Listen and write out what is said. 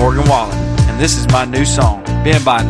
Morgan Wallen, and this is my new song, Been by